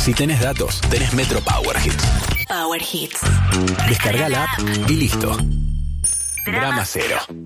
Si tenés datos, tenés Metro Power Hits. Power Hits. Descarga la app y listo. Drama cero.